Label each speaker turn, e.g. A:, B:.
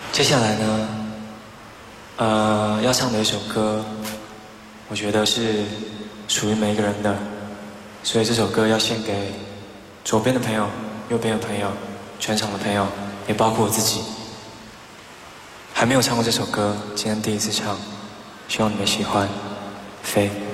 A: 接下来呢，要唱的一首歌，我觉得是属于每一个人的，所以这首歌要献给左边的朋友、右边的朋友、全场的朋友，也包括我自己。还没有唱过这首歌，今天第一次唱，希望你们喜欢。飞。